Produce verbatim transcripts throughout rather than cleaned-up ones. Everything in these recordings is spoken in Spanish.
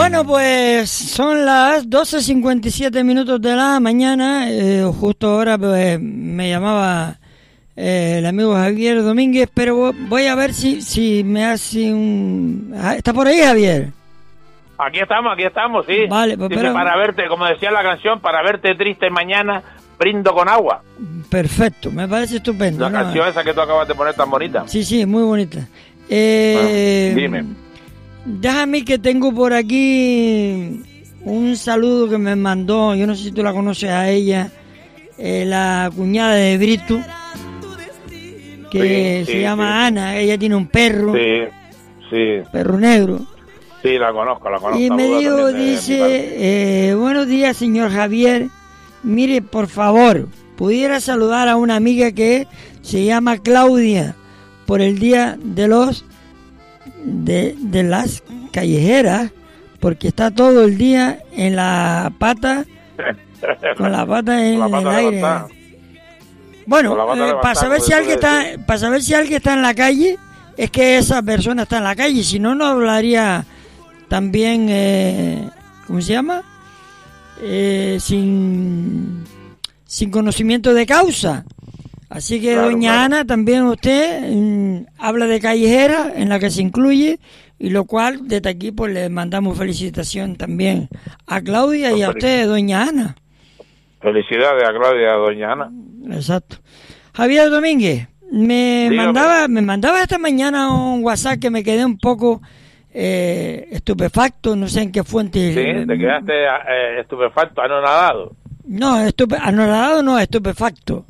Bueno, pues son las doce cincuenta y siete minutos de la mañana. Eh, justo ahora pues, me llamaba eh, el amigo Javier Domínguez, pero voy a ver si, si me hace un... ¿Está por ahí, Javier? Aquí estamos, aquí estamos, sí. Vale, pues Dice, pero... para verte, como decía la canción, para verte triste mañana, brindo con agua. Perfecto, me parece estupendo. La ¿no? canción esa que tú acabas de poner tan bonita. Sí, sí, muy bonita. Eh, bueno, dime. Déjame que tengo por aquí un saludo que me mandó, yo no sé si tú la conoces a ella, eh, la cuñada de Brito, que Sí, se sí, llama sí. Ana. Ella tiene un perro, Sí, sí, perro negro. sí, la conozco, la conozco. Y me Saluda dijo, también de mi parte. dice, eh, buenos días, señor Javier. Mire, por favor, pudiera saludar a una amiga que se llama Claudia por el día de los de, de las callejeras, porque está todo el día en la pata, con la pata en Con la pata el aire. levantada. Bueno, Con la pata eh, levantada, para saber como si tú alguien decís. está, para saber si alguien está en la calle, es que esa persona está en la calle. Si no, no hablaría también, eh, ¿cómo se llama? Eh, sin sin conocimiento de causa. Así que Claro, doña claro. Ana, también usted mm, habla de callejera, en la que se incluye, y lo cual desde aquí pues le mandamos felicitación también a Claudia y a usted, doña Ana. Felicidades a Claudia y a doña Ana. Exacto. Javier Domínguez, me Dígame. mandaba me mandaba esta mañana un WhatsApp que me quedé un poco eh, estupefacto, no sé en qué fuente. Sí, te quedaste eh, estupefacto, anonadado. No, estupe, anonadado no, estupefacto.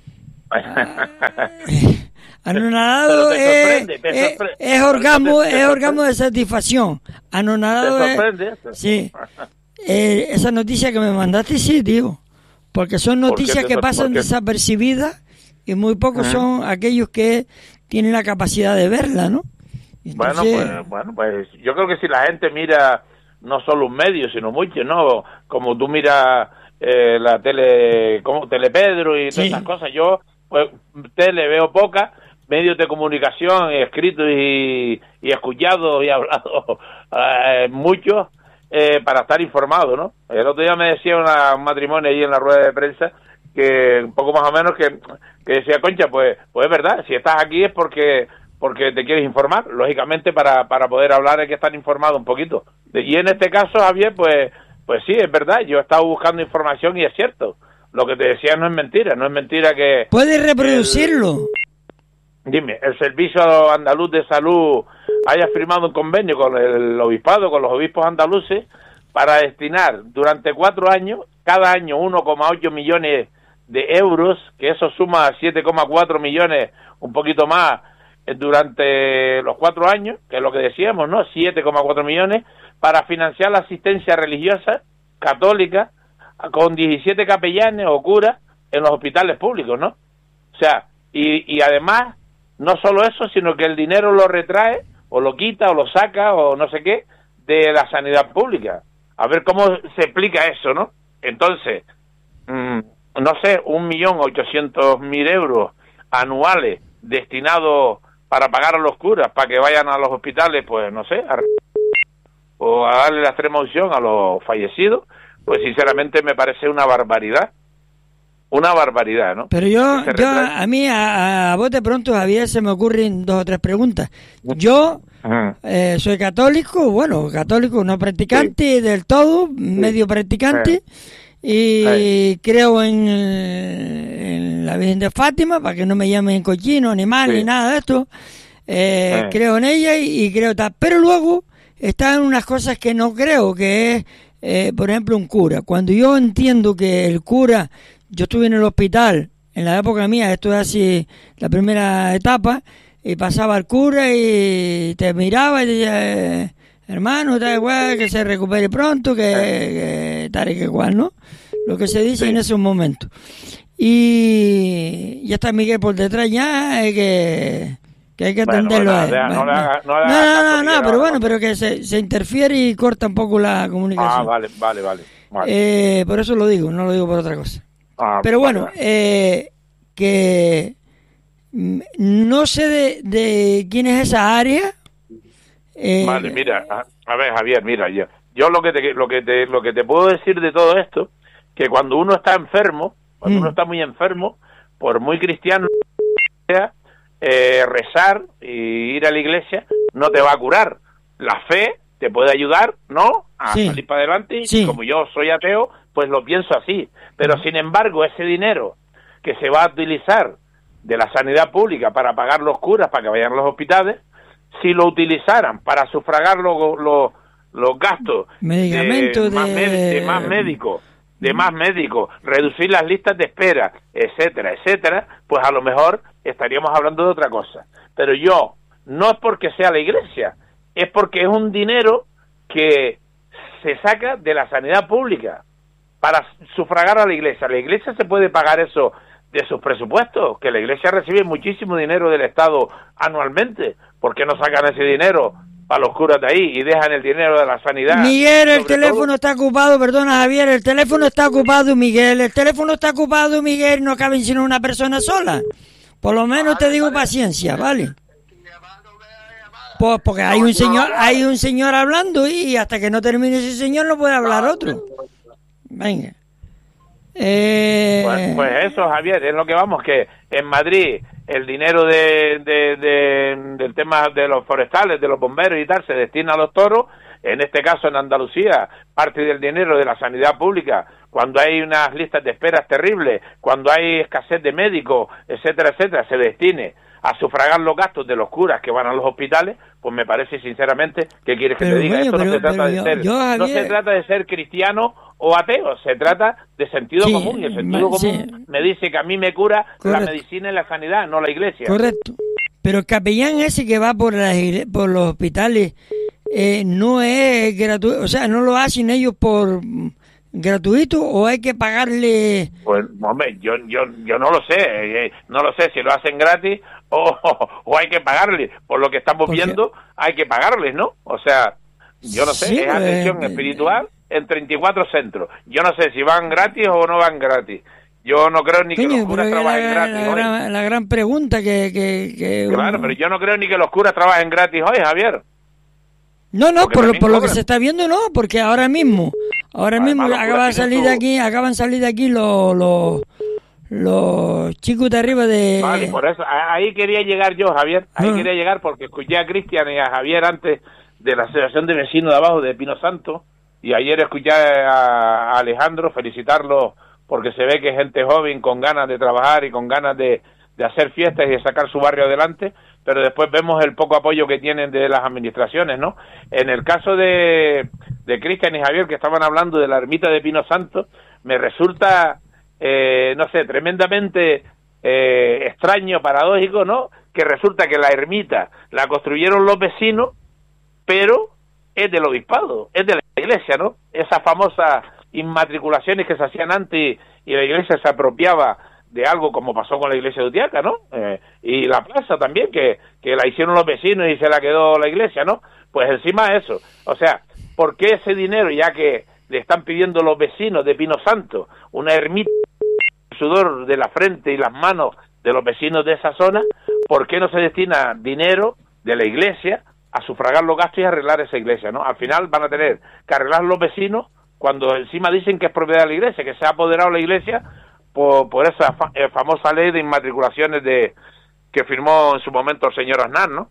Anonadado Pero te es, sorprende, te es, sorprende. es orgasmo, Te- te es sorprende. orgasmo de satisfacción. Anonadado ¿Te es, sorprende eso? sí. Eh, esa noticia que me mandaste, sí, tío. Porque son ¿Por qué noticias te que sor- pasan por qué? desapercibidas y muy pocos Ajá. son aquellos que tienen la capacidad de verla, ¿no? Bueno, Entonces, pues, bueno, pues yo creo que si la gente mira no solo un medio, sino mucho, ¿no? Como tú miras eh, la tele, como Telepedro y Sí. todas esas cosas, yo pues tele veo poca, medios de comunicación escritos y, y escuchados y hablados eh, muchos eh, para estar informado, ¿no? El otro día me decía una, un matrimonio ahí en la rueda de prensa que un poco más o menos que, que decía, Concha, pues pues es verdad, si estás aquí es porque porque te quieres informar, lógicamente para, para poder hablar hay que estar informado un poquito. Y en este caso, Javier, pues pues sí, es verdad, yo he estado buscando información y es cierto. Lo que te decía no es mentira, no es mentira que... ¿puedes reproducirlo? El, dime, el Servicio Andaluz de Salud haya firmado un convenio con el obispado, con los obispos andaluces, para destinar durante cuatro años, cada año uno coma ocho millones de euros, que eso suma siete coma cuatro millones, un poquito más, durante los cuatro años, que es lo que decíamos, ¿no? siete coma cuatro millones, para financiar la asistencia religiosa católica con diecisiete capellanes o curas en los hospitales públicos, ¿no? O sea, y, y además, no solo eso, sino que el dinero lo retrae, o lo quita, o lo saca, o no sé qué, de la sanidad pública. A ver cómo se explica eso, ¿no? Entonces, mmm, no sé, un millón ochocientos mil euros anuales destinados para pagar a los curas, para que vayan a los hospitales, pues no sé, a, o a darle la extrema unción a los fallecidos, pues sinceramente me parece una barbaridad, una barbaridad, ¿no? Pero yo, Que se yo retrae. a mí, a, a bote pronto, Javier, se me ocurren dos o tres preguntas. Yo Ajá. eh, soy católico, bueno, católico no practicante del todo, medio practicante, y Sí. creo en, en la Virgen de Fátima, para que no me llamen cochino, ni mal, Sí. ni nada de esto. Eh, Sí. Creo en ella y, y creo tal. Pero luego están unas cosas que no creo, que es, eh, por ejemplo, un cura. Cuando yo entiendo que el cura, yo estuve en el hospital, en la época mía, esto es así, la primera etapa, y pasaba el cura y te miraba y decía, eh, hermano, tal cual, que se recupere pronto, que, que tal y que cual, ¿no? Lo que se dice Sí. en esos momentos. Y ya está Miguel por detrás ya, eh, que, que hay que Bueno, atenderlo bueno, a él. no le- no le haga- no le no, haga no, caso, no, no, Miguel, pero ahora, bueno, vale. pero que se, se interfiere y corta un poco la comunicación. Ah, vale, vale, vale. vale. Eh, por eso lo digo, no lo digo por otra cosa. Ah, Pero vale, bueno, vale. eh, que mm, no sé de, de quién es esa área. Eh, Vale, mira, a, a ver, Javier, mira, yo, yo lo que te, lo que te, lo que te puedo decir de todo esto, que cuando uno está enfermo, cuando mm. uno está muy enfermo, por muy cristiano que sea, eh, rezar y ir a la iglesia no te va a curar. La fe te puede ayudar, ¿no?, a sí. salir para adelante, y sí. como yo soy ateo, pues lo pienso así. Pero, mm. sin embargo, ese dinero que se va a utilizar de la sanidad pública para pagar los curas, para que vayan a los hospitales, si lo utilizaran para sufragar los, los, los gastos medicamentos de, más, de... de más médicos, de más médicos, reducir las listas de espera, etcétera, etcétera, pues a lo mejor estaríamos hablando de otra cosa. Pero yo, no es porque sea la iglesia, es porque es un dinero que se saca de la sanidad pública para sufragar a la iglesia. La iglesia se puede pagar eso de sus presupuestos, que la iglesia recibe muchísimo dinero del Estado anualmente. ¿Por qué no sacan ese dinero para los curas de ahí y dejan el dinero de la sanidad? Miguel, el teléfono todo? está ocupado, perdona Javier, el teléfono está ocupado, Miguel, el teléfono está ocupado, Miguel, no cabe sino una persona sola. Por lo menos vale, te digo vale. paciencia, ¿vale? Pues porque hay un señor, hay un señor hablando y hasta que no termine ese señor no puede hablar otro. Venga. Eh... Pues, pues eso, Javier, es lo que vamos, que en Madrid el dinero de, de, de, del tema de los forestales, de los bomberos y tal, se destina a los toros. En este caso, en Andalucía, parte del dinero de la sanidad pública, cuando hay unas listas de esperas terribles, cuando hay escasez de médicos, etcétera, etcétera, se destine a sufragar los gastos de los curas que van a los hospitales, pues me parece sinceramente, ¿qué quieres que pero, te diga? Bueno, Esto pero, no se trata de yo, ser, yo, Javier... no se trata de ser cristiano o ateo, se trata de sentido sí, común, y el sentido ma, común sí. me dice que a mí me cura Correcto. la medicina y la sanidad, no la iglesia. Correcto, pero el capellán ese que va por, las, por los hospitales eh, no es gratuito, o sea, no lo hacen ellos por gratuito o hay que pagarle. Pues hombre, yo yo yo no lo sé, eh, no lo sé si lo hacen gratis o, o, o hay que pagarles, por lo que estamos viendo hay que pagarles, ¿no? O sea, yo no sé, sí, es atención eh, espiritual en treinta y cuatro centros, yo no sé si van gratis o no van gratis. Yo no creo ni que Coño, los curas trabajen la, gratis la, hoy. La, la gran pregunta que... que, que claro, uno... pero yo no creo ni que los curas trabajen gratis hoy, Javier. No, no, por, lo, por lo que se está viendo no, porque ahora mismo, ahora Además, mismo acaba de salir de aquí, acaban de salir de aquí los, los, los chicos de arriba de... Vale, por eso, ahí quería llegar yo, Javier, ahí no. quería llegar porque escuché a Cristian y a Javier antes de la Asociación de Vecinos de abajo de Pino Santo, y ayer escuché a, a Alejandro felicitarlo porque se ve que es gente joven con ganas de trabajar y con ganas de, de hacer fiestas y de sacar su barrio adelante, pero después vemos el poco apoyo que tienen de las administraciones, ¿no? En el caso de, de Cristian y Javier, que estaban hablando de la ermita de Pino Santo, me resulta, eh, no sé, tremendamente eh, extraño, paradójico, ¿no? Que resulta que la ermita la construyeron los vecinos, pero es del obispado, es de la iglesia, ¿no? Esas famosas inmatriculaciones que se hacían antes y la iglesia se apropiaba de algo como pasó con la iglesia de Utiaca, ¿no? Eh, y la plaza también, que, que la hicieron los vecinos y se la quedó la iglesia, ¿no? Pues encima de eso, o sea, ¿por qué ese dinero, ya que le están pidiendo los vecinos de Pino Santo una ermita, el sudor de la frente y las manos de los vecinos de esa zona, ¿por qué no se destina dinero de la iglesia a sufragar los gastos y arreglar esa iglesia, ¿no? Al final van a tener que arreglar los vecinos cuando encima dicen que es propiedad de la iglesia, que se ha apoderado la iglesia por, por esa fa eh, famosa ley de inmatriculaciones de que firmó en su momento el señor Aznar, ¿no?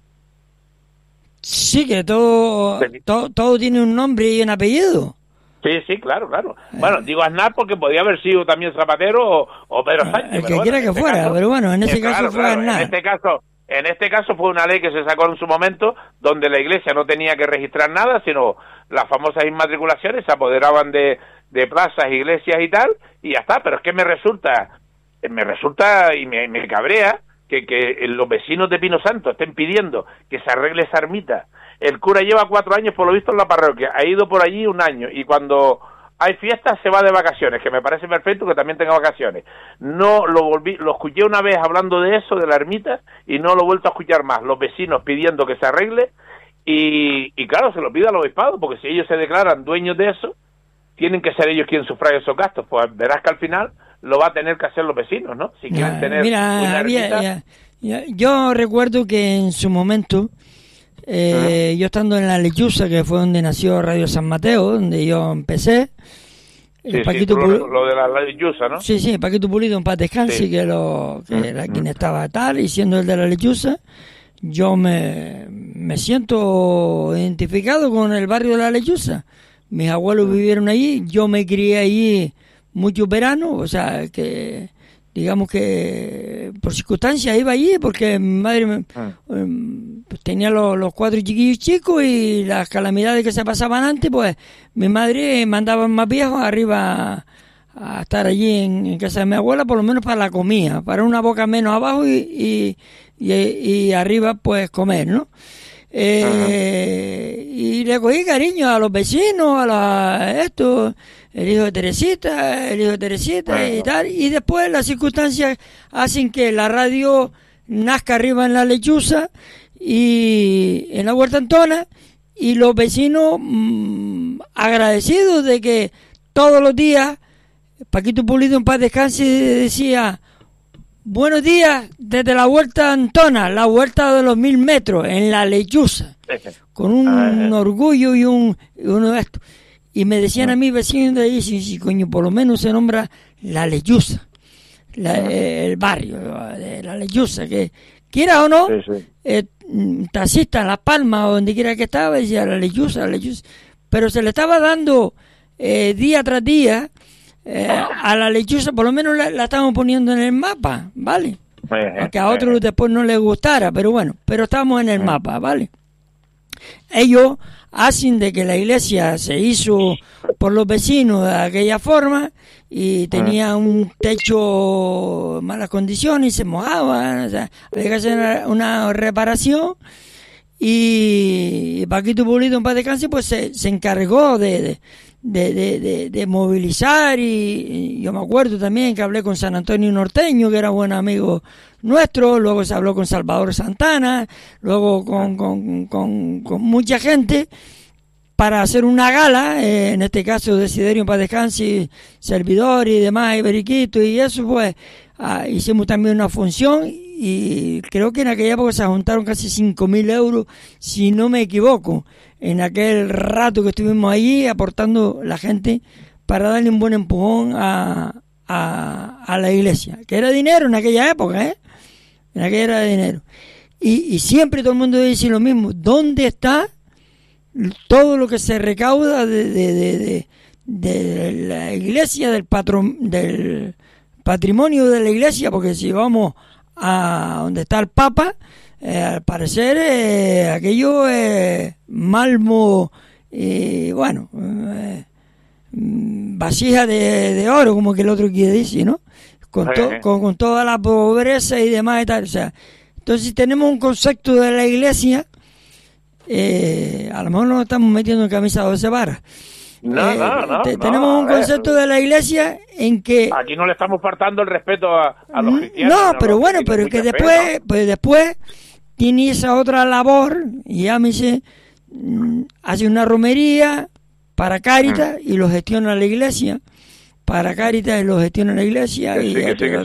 Sí, que todo, todo, todo tiene un nombre y un apellido. Sí, sí, claro, claro. Eh. Bueno, digo Aznar porque podía haber sido también Zapatero o, o Pedro Sánchez. El que bueno, quiera que este fuera, caso, pero bueno, en ese eh, caso claro, fue claro, Aznar. En este caso... En este caso fue una ley que se sacó en su momento donde la iglesia no tenía que registrar nada, sino las famosas inmatriculaciones se apoderaban de, de plazas, iglesias y tal, y ya está. Pero es que me resulta, me resulta y me, me cabrea que, que los vecinos de Pino Santo estén pidiendo que se arregle esa ermita. El cura lleva cuatro años, por lo visto, en la parroquia, ha ido por allí un año, y cuando hay fiestas se va de vacaciones, que me parece perfecto que también tenga vacaciones. No lo volví, lo escuché una vez hablando de eso, de la ermita, y no lo he vuelto a escuchar más. Los vecinos pidiendo que se arregle, y, y claro, se lo pide al obispado, porque si ellos se declaran dueños de eso, tienen que ser ellos quienes sufragan esos gastos. Pues verás que al final lo va a tener que hacer los vecinos, ¿no? Si quieren ya, tener mira, una ermita... ya, ya, yo recuerdo que en su momento Eh, uh-huh. Yo estando en La Lechuza, que fue donde nació Radio San Mateo, donde yo empecé. Sí, Paquito sí, Pulido, lo, lo de La Lechuza, ¿no? Sí, sí, Paquito Pulido, en paz descanse, sí. que, lo, que uh-huh. era quien estaba tal, y siendo el de La Lechuza, yo me, me siento identificado con el barrio de La Lechuza. Mis abuelos uh-huh. vivieron allí, yo me crié allí muchos veranos, o sea, que digamos que por circunstancias iba allí, porque mi madre me, uh-huh. pues, tenía los, los cuatro chiquillos chicos y las calamidades que se pasaban antes, pues mi madre mandaba más viejos arriba a, a estar allí en, en casa de mi abuela, por lo menos para la comida, para una boca menos abajo y, y, y, y arriba pues comer, ¿no? Eh, y le cogí cariño a los vecinos, a la, esto, el hijo de Teresita, el hijo de Teresita bueno. y tal, y después las circunstancias hacen que la radio nazca arriba en La Lechuza y en la Huerta Antona, y los vecinos mmm, agradecidos de que todos los días Paquito Pulido en paz descanse decía: buenos días desde la Huerta Antona, la huerta de los mil metros, en La Lechuza, con un ah, orgullo y un y uno de estos. Y me decían a mí, vecinos de ahí, sí, sí, coño, por lo menos se nombra La Lechuza, la, el barrio de La Lechuza, que quiera o no, sí, sí. Eh, taxista en Las Palmas o donde quiera que estaba, decía La Lechuza, La Lechuza. Pero se le estaba dando eh, día tras día Eh, a La Lechuza, por lo menos la, la estamos poniendo en el mapa, ¿vale? Aunque a otros después no les gustara, pero bueno, pero estamos en el mapa, ¿vale? Ellos hacen de que la iglesia se hizo por los vecinos de aquella forma y tenía un techo en malas condiciones y se mojaba, o sea, había que hacer una, una reparación, y Paquito Pulido en paz descanse pues se, se encargó de... de De, de, de, de movilizar, y, y yo me acuerdo también que hablé con San Antonio Norteño, que era buen amigo nuestro, luego se habló con Salvador Santana, luego con, con, con, con mucha gente para hacer una gala, eh, en este caso Desiderio para Descanse, servidor y demás, y Beriquito, y eso pues ah, hicimos también una función, y creo que en aquella época se juntaron casi cinco mil euros, si no me equivoco, en aquel rato que estuvimos allí aportando la gente para darle un buen empujón a, a, a la iglesia, que era dinero en aquella época, ¿eh? En aquella era dinero. Y, y siempre todo el mundo dice lo mismo: ¿dónde está todo lo que se recauda de, de, de, de, de la iglesia, del, patron, del patrimonio de la iglesia? Porque si vamos a donde está el Papa, Eh, al parecer eh, aquello es eh, malmo y eh, bueno, eh, vasija de, de oro, como que el otro quiere decir, ¿no? Con, to, con, con toda la pobreza y demás y tal. O sea, entonces tenemos un concepto de la iglesia, eh, a lo mejor nos estamos metiendo en camisa de doce varas. No, eh, no, no, te, no, tenemos un concepto de la iglesia en que aquí no le estamos faltando el respeto a, a los cristianos. No, no pero bueno, pero que después, fe, ¿no? pues después tiene esa otra labor, y llámese, hace una romería para Cáritas y lo gestiona la iglesia, para Cáritas y lo gestiona la iglesia, y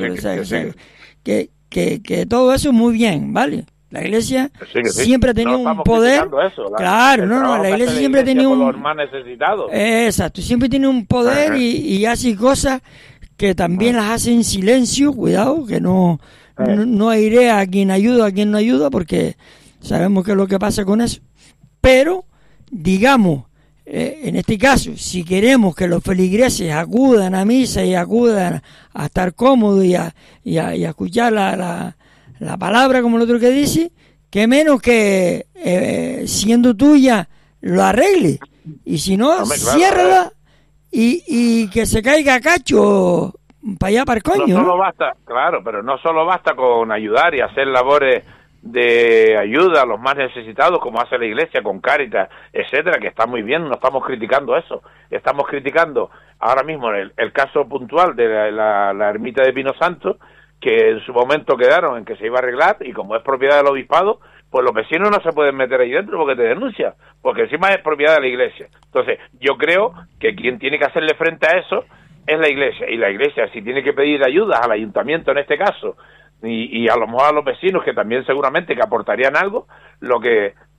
que, que, que todo eso muy bien, ¿vale? La iglesia sí, sí. siempre ha tenido no un poder, eso, la, claro, no, no, la iglesia siempre ha tenido un... los más necesitados. Exacto, siempre tiene un poder y, y hace cosas que también las hace en silencio, cuidado, que no... No, no airé a quien ayuda, a quien no ayuda, porque sabemos qué es lo que pasa con eso. Pero, digamos, eh, en este caso, si queremos que los feligreses acudan a misa y acudan a estar cómodos y a, y a, y a escuchar la, la, la palabra, como el otro que dice, que menos que eh, siendo tuya lo arregle. Y si no, Hombre, claro, ciérrala y, y que se caiga cacho para allá, para el coño. No solo basta, claro, pero no solo basta con ayudar y hacer labores de ayuda a los más necesitados, como hace la iglesia con Cáritas, etcétera, que está muy bien, no estamos criticando eso. Estamos criticando ahora mismo el, el caso puntual de la, la, la ermita de Pino Santo, que en su momento quedaron en que se iba a arreglar, y como es propiedad del obispado, pues los vecinos no se pueden meter ahí dentro porque te denuncian, porque encima es propiedad de la iglesia. Entonces, yo creo que quien tiene que hacerle frente a eso es la iglesia, y la iglesia si tiene que pedir ayudas al ayuntamiento en este caso, y, y a lo mejor a los vecinos, que también seguramente que aportarían algo, lo que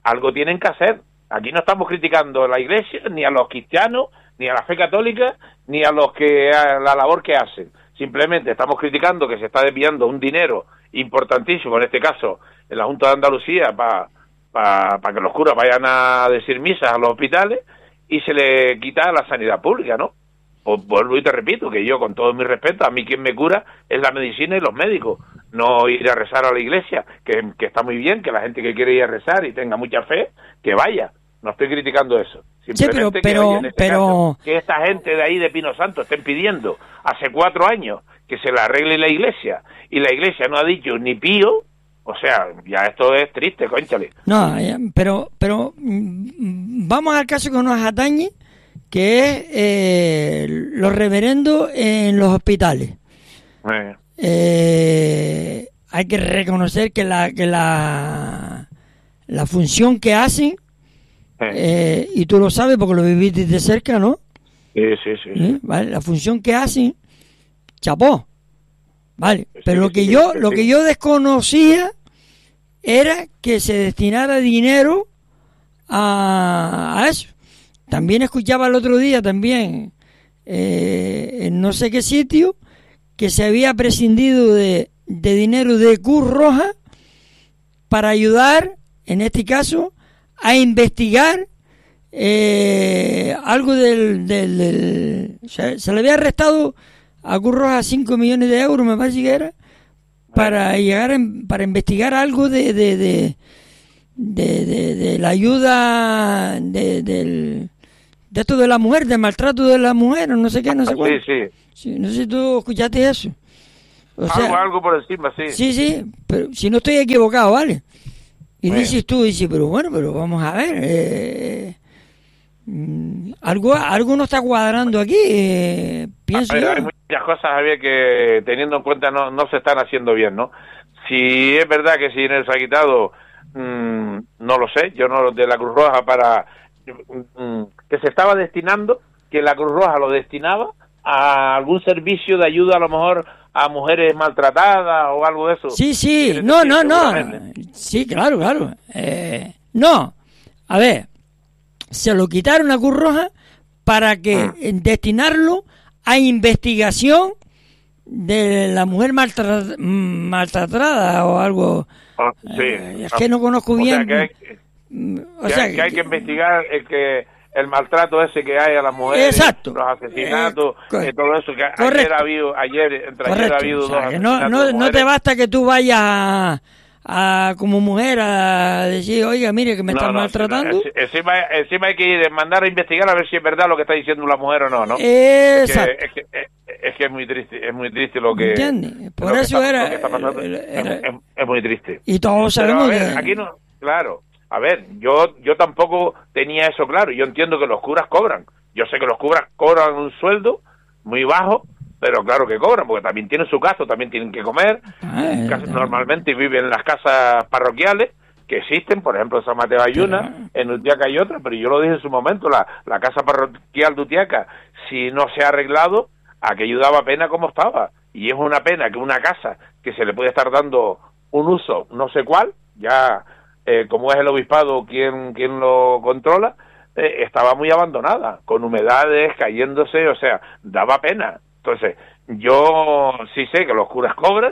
algo tienen que hacer. Aquí no estamos criticando a la Iglesia, ni a los cristianos, ni a la fe católica, ni a los que a la labor que hacen. Simplemente estamos criticando que se está desviando un dinero importantísimo, en este caso en la Junta de Andalucía, para pa, pa que los curas vayan a decir misas a los hospitales, y se le quita a la sanidad pública, ¿no? Pues vuelvo y te repito, que yo, con todo mi respeto, a mí quien me cura es la medicina y los médicos, no ir a rezar a la iglesia, que, que está muy bien, que la gente que quiere ir a rezar y tenga mucha fe, que vaya. No estoy criticando eso. Simplemente sí, pero, pero, que, en este pero... caso, que esta gente de ahí de Pino Santo estén pidiendo hace cuatro años que se la arregle la iglesia, y la iglesia no ha dicho ni pío, o sea, ya esto es triste, cónchale. No, pero, pero vamos al caso que nos atañe, que es eh, los reverendos en los hospitales. Eh. Eh, hay que reconocer que la que la, la función que hacen, eh. Eh, y tú lo sabes porque lo viviste de cerca, ¿no? Sí, sí, sí. ¿Sí? ¿Vale? La función que hacen, chapó, vale. Sí, pero lo que sí, yo sí, lo sí. que yo desconocía era que se destinara dinero a, a eso. También escuchaba el otro día también eh, en no sé qué sitio que se había prescindido de, de dinero de Cruz Roja para ayudar, en este caso, a investigar eh, algo del... del, del se, se le había restado a Cruz Roja cinco millones de euros, me parece que era, para llegar en, para investigar algo de de, de, de, de, de la ayuda de, del... de esto de la mujer, del maltrato de la mujer, no sé qué, no sé cuál. Sí, sí. Sí, no sé si tú escuchaste eso. O sea, algo, algo por encima, sí. Sí, sí, pero si no estoy equivocado, ¿vale? Y bueno. dices tú, dices, pero bueno, pero vamos a ver, eh, mm, algo algo no está cuadrando aquí, eh, pienso ver, yo. Hay muchas cosas, Javier, que teniendo en cuenta no, no se están haciendo bien, ¿no? Si es verdad que si dinero se ha quitado, mmm, no lo sé, yo no, de la Cruz Roja para... Mmm, que se estaba destinando, que la Cruz Roja lo destinaba a algún servicio de ayuda, a lo mejor a mujeres maltratadas o algo de eso. Sí, sí, no, no, no, sí, claro, claro. Eh, no, a ver, se lo quitaron a Cruz Roja para que ah. destinarlo a investigación de la mujer maltra maltratada o algo. Oh, sí. Eh, es que no conozco bien. O sea, que hay, o sea, que, que hay que investigar el que el maltrato ese que hay a las mujeres, exacto, los asesinatos, eh, eh, todo eso que correcto. ayer ha habido, ayer entre correcto. ayer ha habido o sea, dos que no, no, no te basta que tú vayas a, a como mujer a decir, oiga, mire que me no, están no, maltratando. Encima, encima hay que ir, mandar a investigar a ver si es verdad lo que está diciendo la mujer o no, ¿no? Exacto. Es que es, que, es, es, que es muy triste, es muy triste lo que... ¿Entiendes? Por lo eso que está, era, lo que está pasando, era, era... Es, es, es muy triste. Y todos sabemos Pero, a ver, que... aquí no, claro... A ver, yo yo tampoco tenía eso claro. Yo entiendo que los curas cobran. Yo sé que los curas cobran un sueldo muy bajo, pero claro que cobran, porque también tienen su gasto, también tienen que comer. Ay, Casi, normalmente viven en las casas parroquiales que existen, por ejemplo, en San Mateo hay una, en Utiaca hay otra, pero yo lo dije en su momento, la, la casa parroquial de Utiaca, si no se ha arreglado, aquello daba pena como estaba. Y es una pena que una casa que se le puede estar dando un uso no sé cuál, ya... Eh, como es el obispado quien, quien lo controla, eh, estaba muy abandonada, con humedades, cayéndose, o sea, daba pena. Entonces, yo sí sé que los curas cobran,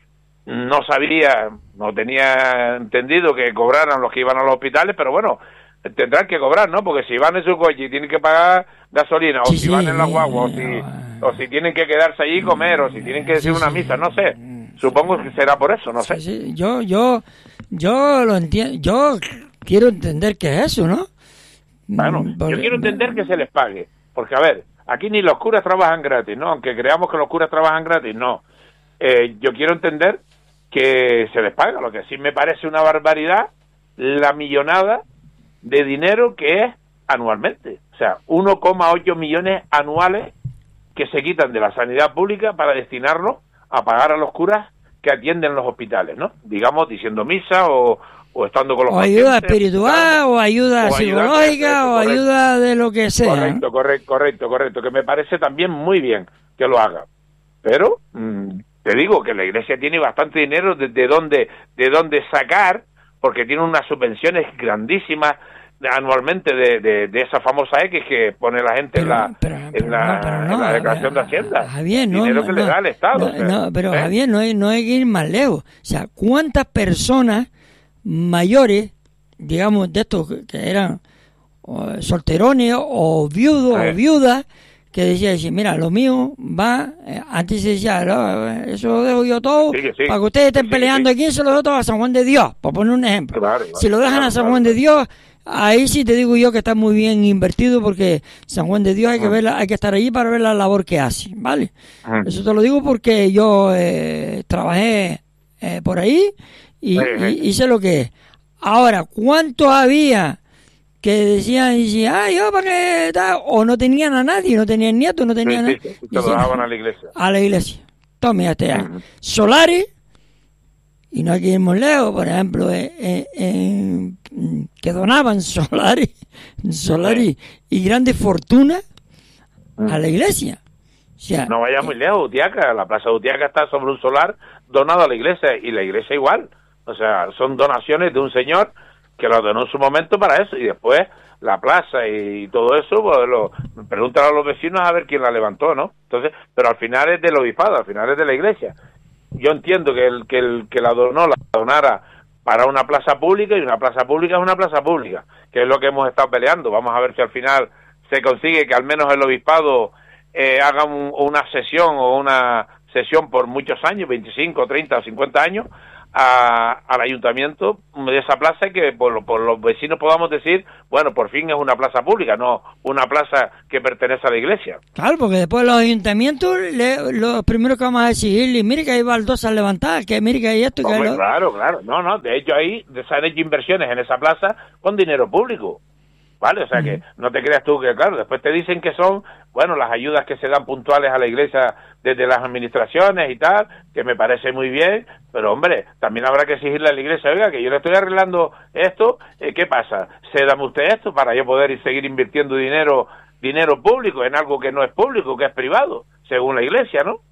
no sabía, no tenía entendido que cobraran los que iban a los hospitales, pero bueno, tendrán que cobrar, ¿no? Porque si van en su coche y tienen que pagar gasolina, o sí, si sí, van en la guagua, sí, o, si, no. o si tienen que quedarse allí y comer, o si tienen que decir sí, una sí, misa, no sé. Supongo que será por eso, no sé. Sí, sí. Yo, yo, yo lo entiendo, yo quiero entender qué es eso, ¿no? Bueno, porque, yo quiero entender que se les pague, porque a ver, aquí ni los curas trabajan gratis, ¿no? Aunque creamos que los curas trabajan gratis, no. Eh, yo quiero entender que se les paga, lo que sí me parece una barbaridad, la millonada de dinero que es anualmente. O sea, uno coma ocho millones anuales que se quitan de la sanidad pública para destinarlo a pagar a los curas que atienden los hospitales, ¿no? Digamos, diciendo misa o, o estando con los o pacientes. Ayuda espiritual, o ayuda o psicológica, ayuda, o correcto, ayuda de lo que sea. Correcto, correcto, correcto, correcto, que me parece también muy bien que lo haga. Pero, mmm, te digo que la Iglesia tiene bastante dinero de, de dónde de dónde sacar, porque tiene unas subvenciones grandísimas anualmente de, de, de esa famosa X que pone la gente pero, en, la, pero, pero, en, la, no, pero no, en la declaración de Hacienda. Javier, no, dinero no, que le da al Estado. No, o sea, no, pero ¿eh? Javier, no hay, no hay que ir más lejos. O sea, ¿cuántas personas mayores, digamos, de estos que eran o, solterones o viudos o viudas, que decía, decía, mira, lo mío va, eh, antes se decía, no, eso lo dejo yo todo, sí, sí, para que ustedes estén sí, peleando sí. aquí, se lo dejo todo a San Juan de Dios, por poner un ejemplo. Claro, si lo dejan claro, a San Juan claro. de Dios, ahí sí te digo yo que está muy bien invertido, porque San Juan de Dios hay que ver, hay que estar allí para ver la labor que hace, ¿vale? Uh-huh. Eso te lo digo porque yo eh, trabajé eh, por ahí y, uh-huh. y, y sé lo que es. Ahora, ¿cuánto había que decían, decían, ah, yo para qué tal? O no tenían a nadie, no tenían nietos, no tenían sí, sí, sí, se lo daban a la iglesia. A la iglesia. Tome, este año. Uh-huh. Solares, y no hay que ir muy lejos, por ejemplo, eh, eh, eh, que donaban solares, solares uh-huh. y grandes fortunas uh-huh. a la iglesia. O sea, no vaya muy lejos, Utiaca, la plaza de Utiaca está sobre un solar donado a la iglesia, y la iglesia igual. O sea, son donaciones de un señor que lo donó en su momento para eso, y después la plaza y todo eso, pues lo preguntan a los vecinos a ver quién la levantó, ¿no? Entonces, pero al final es del obispado, al final es de la iglesia. Yo entiendo que el que el que la donó la donara para una plaza pública, y una plaza pública es una plaza pública, que es lo que hemos estado peleando. Vamos a ver si al final se consigue que al menos el obispado eh, haga un, una sesión o una sesión por muchos años, veinticinco, treinta o cincuenta años, A, al ayuntamiento de esa plaza, y que por, por los vecinos podamos decir, bueno, por fin es una plaza pública, no una plaza que pertenece a la iglesia. Claro, porque después los ayuntamientos, le, lo primero que vamos a decir, mire que hay baldosas levantadas, que mire que hay esto, que Hombre, hay lo... Claro, claro, no, no, de hecho ahí se han hecho inversiones en esa plaza con dinero público, ¿vale? O sea, uh-huh. que no te creas tú que, claro, después te dicen que son, bueno, las ayudas que se dan puntuales a la iglesia desde las administraciones y tal, que me parece muy bien, pero hombre, también habrá que exigirle a la iglesia, oiga, que yo le estoy arreglando esto, eh, ¿qué pasa? Cédame usted esto para yo poder seguir invirtiendo dinero dinero público en algo que no es público, que es privado, según la iglesia, ¿no?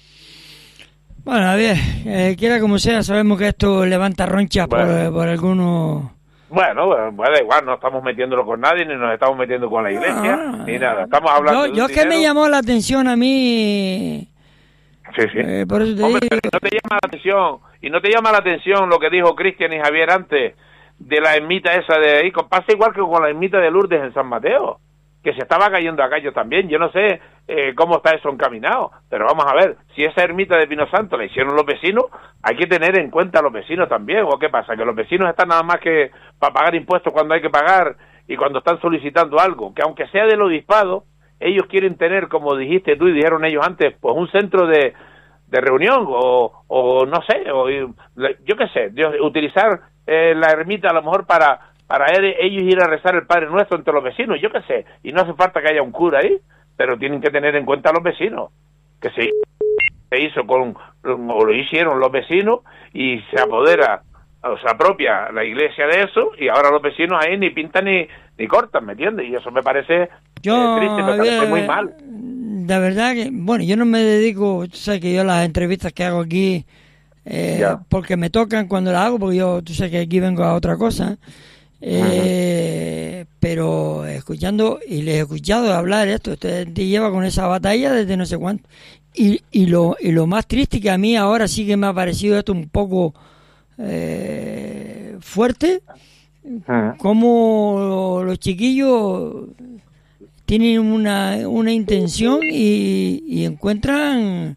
Bueno, a ver, eh, quiera como sea, sabemos que esto levanta ronchas bueno. por, por algunos... Bueno, bueno, da igual, no estamos metiéndolo con nadie, ni nos estamos metiendo con la iglesia, ah, ni nada. Estamos hablando yo, yo de que me llamó la atención a mí... Sí, sí. Eh, por eso te Hombre, digo... pero no te llama la atención, y no te llama la atención lo que dijo Cristian y Javier antes, de la ermita esa de ahí. Pasa igual que con la ermita de Lourdes en San Mateo, que se estaba cayendo a callo también. Yo no sé eh, cómo está eso encaminado, pero vamos a ver, si esa ermita de Pino Santo la hicieron los vecinos, hay que tener en cuenta a los vecinos también. ¿O qué pasa? Que los vecinos están nada más que para pagar impuestos cuando hay que pagar, y cuando están solicitando algo, que aunque sea del obispado, ellos quieren tener, como dijiste tú y dijeron ellos antes, pues un centro de, de reunión, o, o no sé, o yo qué sé, utilizar eh, la ermita a lo mejor para para ellos ir a rezar el Padre Nuestro entre los vecinos, yo qué sé, y no hace falta que haya un cura ahí, pero tienen que tener en cuenta a los vecinos, que se, se hizo con, o lo hicieron los vecinos, y se apodera, o se apropia la iglesia de eso, y ahora los vecinos ahí ni pintan ni, ni cortan, ¿me entiendes? Y eso me parece yo, eh, triste, me parece muy mal. La verdad que, bueno, yo no me dedico, tú sabes que yo las entrevistas que hago aquí, eh, porque me tocan cuando las hago, porque yo, tú sabes que aquí vengo a otra cosa, Eh, uh-huh. pero escuchando, y les he escuchado hablar esto, usted te lleva con esa batalla desde no sé cuánto, y, y lo y lo más triste, que a mí ahora sí que me ha parecido esto un poco eh, fuerte, uh-huh. como los chiquillos tienen una, una intención y, y encuentran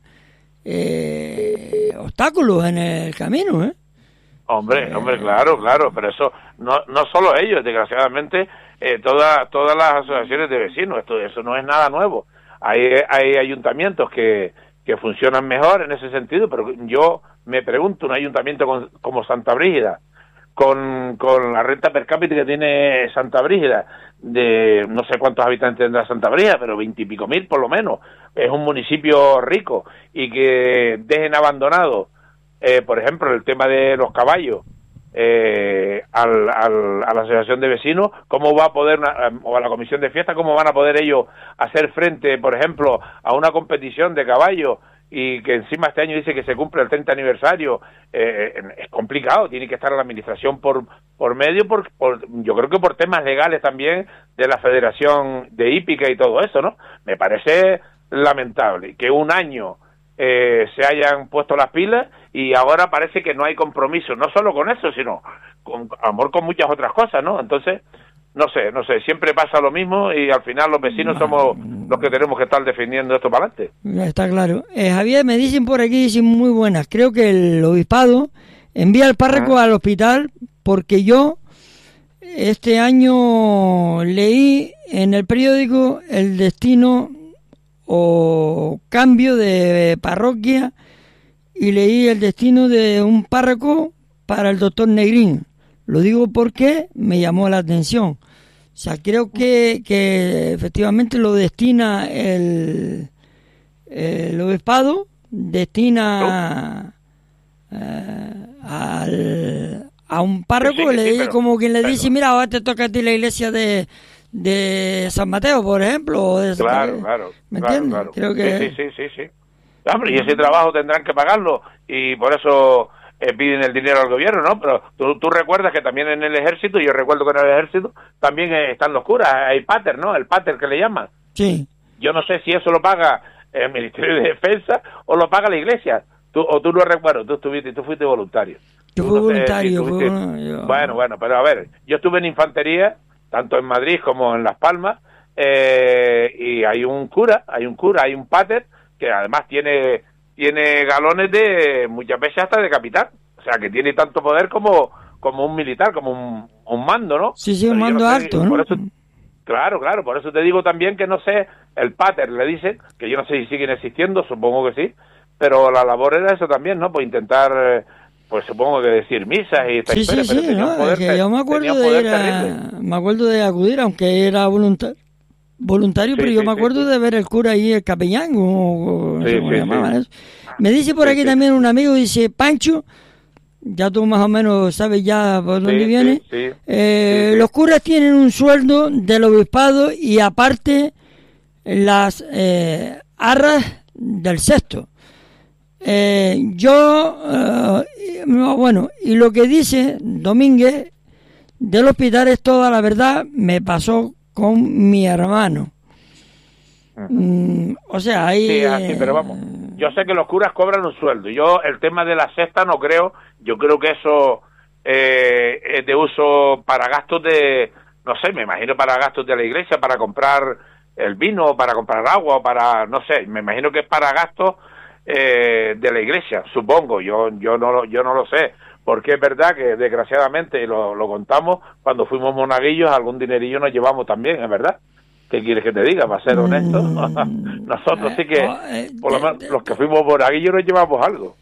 eh, obstáculos en el camino, ¿eh? Hombre, hombre, claro, claro, pero eso no no solo ellos, desgraciadamente eh, todas todas las asociaciones de vecinos, esto eso no es nada nuevo. Hay hay ayuntamientos que que funcionan mejor en ese sentido, pero yo me pregunto, un ayuntamiento con, como Santa Brígida, con con la renta per cápita que tiene Santa Brígida, de no sé cuántos habitantes tendrá Santa Brígida, pero veintipico mil por lo menos, es un municipio rico, y que dejen abandonado Eh, por ejemplo, el tema de los caballos eh, al, al, a la asociación de vecinos, ¿cómo va a poder, una, o a la comisión de fiesta, cómo van a poder ellos hacer frente, por ejemplo, a una competición de caballos y que encima este año dice que se cumple el treinta aniversario, eh, es complicado, tiene que estar la administración por por medio, por, por yo creo que por temas legales también de la Federación de Hípica y todo eso, ¿no? Me parece lamentable que un año eh, se hayan puesto las pilas y ahora parece que no hay compromiso, no solo con eso, sino con amor con muchas otras cosas, ¿no? Entonces, no sé, no sé, siempre pasa lo mismo y al final los vecinos somos los que tenemos que estar defendiendo esto para adelante. Está claro. Eh, Javier, me dicen por aquí, dicen muy buenas, creo que el obispado envía al párroco ah. al hospital porque yo este año leí en el periódico el destino o cambio de parroquia y leí el destino de un párroco para el doctor Negrín. Lo digo porque me llamó la atención. O sea, creo que, que efectivamente lo destina el, el obispado, destina eh, al, a un párroco, sí, sí, le, sí, pero, como quien le pero, dice, mira, ahora te toca a ti la iglesia de, de San Mateo, por ejemplo. O de claro, claro. ¿Me claro, entiendes? Claro. Creo que... Sí, sí, sí, sí. sí. Hombre, y ese trabajo tendrán que pagarlo y por eso... Eh, piden el dinero al gobierno, ¿no? Pero tú, tú recuerdas que también en el ejército, yo recuerdo que en el ejército también eh, están los curas, hay pater, ¿no? El pater que le llaman. Sí. Yo no sé si eso lo paga el Ministerio de Defensa o lo paga la Iglesia. Tú, o tú no recuerdas, tú estuviste, tú fuiste voluntario. Yo tú fui no voluntario. Sé si fui, bueno, yo... bueno, bueno, pero a ver, yo estuve en infantería, tanto en Madrid como en Las Palmas, eh, y hay un cura, hay un cura, hay un pater, que además tiene, tiene galones de, muchas veces hasta de capitán. O sea, que tiene tanto poder como como un militar, como un, un mando, ¿no? Sí, sí, un mando no sé, alto, ¿no? Por eso, claro, claro, por eso te digo también que no sé, el pater le dicen, que yo no sé si siguen existiendo, supongo que sí, pero la labor era eso también, ¿no? Pues intentar, pues supongo que decir misas y esta sí, historia, sí, pero sí, no, poder, es que yo me acuerdo de ir a, me acuerdo de acudir, aunque era voluntario, voluntario, sí, pero yo sí, me acuerdo sí, de ver el cura ahí, el capellán, o, o sí, no sé cómo sí, llamaban sí. eso. Me dice por aquí sí, también un amigo, dice, Pancho, ya tú más o menos sabes ya por dónde sí, viene, sí, sí, eh, sí, sí. Los curas tienen un sueldo del obispado y aparte las eh, arras del sexto. Eh, yo, eh, bueno, y lo que dice Domínguez del hospital es toda la verdad, me pasó con mi hermano. Uh-huh. Mm, o sea, ahí... Sí, así, pero vamos, yo sé que los curas cobran un sueldo. Yo el tema de la cesta no creo, yo creo que eso eh, es de uso para gastos de, no sé, me imagino para gastos de la iglesia, para comprar el vino, para comprar agua, para, no sé, me imagino que es para gastos eh, de la iglesia, supongo, yo yo no lo, yo no lo sé, porque es verdad que desgraciadamente, y lo, lo contamos, cuando fuimos monaguillos algún dinerillo nos llevamos también, es verdad. ¿Qué quieres que te diga? Para ser honesto, mm, nosotros sí que, por lo menos, los que fuimos monaguillos nos llevamos algo.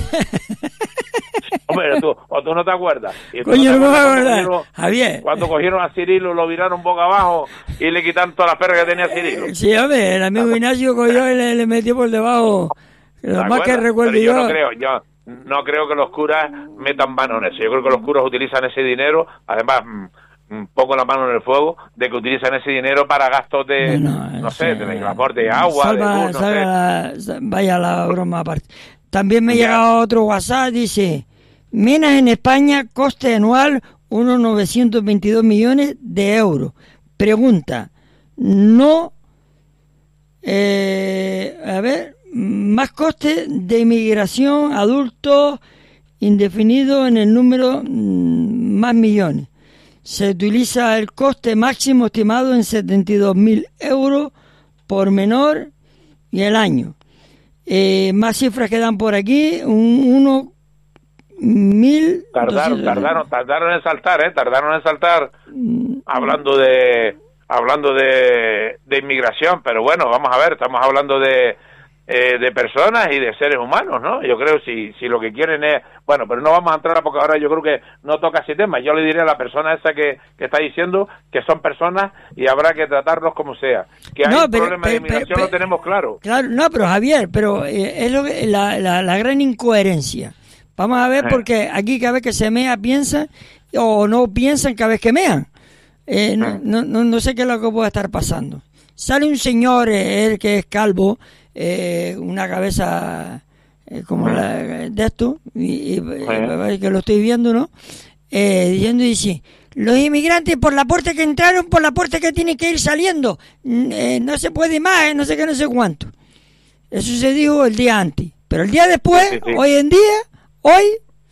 Hombre, tú, o tú no te acuerdas. Y Coño, no, no me acuerdo, Javier. Cuando cogieron a Cirilo, lo viraron boca abajo y le quitaron todas las perras que tenía Cirilo. Sí, hombre, el amigo Ignacio cogió y le, le metió por debajo. Lo más que recuerdo yo. yo no creo, yo no creo que los curas metan mano en eso. Yo creo que los curas utilizan ese dinero, además... pongo la mano en el fuego, de que utilizan ese dinero para gastos de, no, no, no sé, de transporte de agua, salva, de bus, no sé. La, vaya la broma aparte. También me llega otro WhatsApp, dice, Minas en España, coste anual, unos novecientos veintidós millones de euros. Pregunta, no, eh, a ver, más coste de inmigración, adultos, indefinido en el número, más millones. Se utiliza el coste máximo estimado en setenta y dos mil euros por menor y el año. Eh, más cifras que dan por aquí, un, uno mil... Tardaron, tardaron, tardaron en saltar, ¿eh? Tardaron en saltar mm, hablando de hablando de, de inmigración, pero bueno, vamos a ver, estamos hablando de... Eh, de personas y de seres humanos, ¿no? Yo creo si si lo que quieren es... Bueno, pero no vamos a entrar porque ahora yo creo que no toca ese tema. Yo le diré a la persona esa que, que está diciendo que son personas y habrá que tratarlos como sea. Que hay no, un pero, problema pero, de inmigración pero, lo tenemos claro. Claro, no, pero Javier, pero eh, es lo que, la, la, la gran incoherencia. Vamos a ver, porque aquí cada vez que se mea piensan o no piensan cada vez que mean. Eh, no, no, no, no sé qué es lo que puede estar pasando. Sale un señor, eh, él que es calvo, eh, una cabeza eh, como la de esto, y, y, y que lo estoy viendo, ¿no? Eh, diciendo, dice, los inmigrantes por la puerta que entraron, por la puerta que tienen que ir saliendo, eh, no se puede más, eh, no sé qué, no sé cuánto. Eso se dijo el día antes, pero el día después, sí, sí, sí. hoy en día, hoy,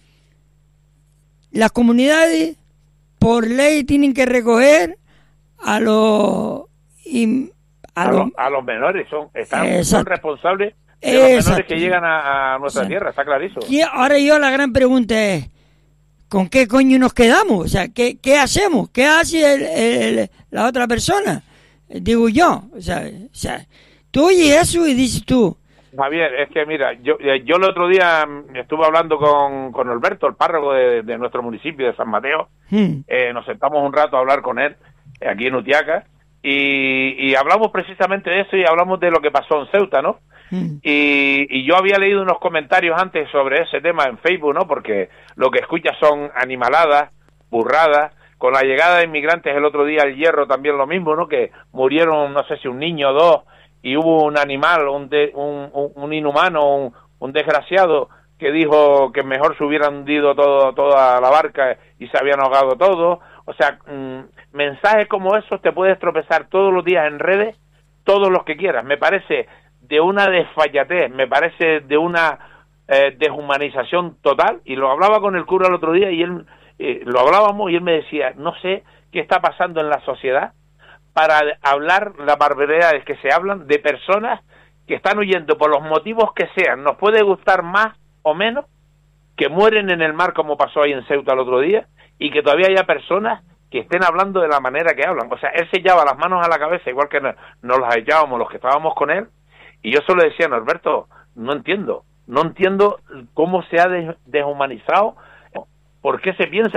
las comunidades por ley tienen que recoger a los a, a, los, a los menores, son están son responsables de los Exacto. menores que llegan a, a nuestra Exacto. tierra, está clarísimo. Y ahora yo la gran pregunta es, ¿con qué coño nos quedamos? O sea, ¿qué, qué hacemos? ¿Qué hace el, el, la otra persona? Digo yo, o sea, o sea, tú oyes eso y dices tú. Javier, es que mira, yo yo el otro día estuve hablando con, con Alberto, el párroco de, de nuestro municipio de San Mateo, hmm. eh, nos sentamos un rato a hablar con él, eh, aquí en Utiaca, y, y hablamos precisamente de eso y hablamos de lo que pasó en Ceuta, ¿no? Hmm. Y, y yo había leído unos comentarios antes sobre ese tema en Facebook, ¿no? Porque lo que escuchas son animaladas, burradas. Con la llegada de inmigrantes el otro día al Hierro también lo mismo, ¿no? Que murieron, no sé si un niño o dos, y hubo un animal, un, de, un, un, un inhumano, un, un desgraciado, que dijo que mejor se hubieran hundido todo, toda la barca y se habían ahogado todos. O sea, mmm, mensajes como esos te puedes tropezar todos los días en redes, todos los que quieras. Me parece de una desfallatez, me parece de una eh, deshumanización total, y lo hablaba con el cura el otro día, y él, eh, lo hablábamos, y él me decía, no sé qué está pasando en la sociedad, para hablar las barbaridades que se hablan de personas que están huyendo por los motivos que sean, nos puede gustar más o menos, que mueren en el mar como pasó ahí en Ceuta el otro día, y que todavía haya personas que estén hablando de la manera que hablan. O sea, él se echaba las manos a la cabeza, igual que nos, nos las echábamos los que estábamos con él, y yo solo decía, Norberto, no entiendo, no entiendo cómo se ha deshumanizado, por qué se piensa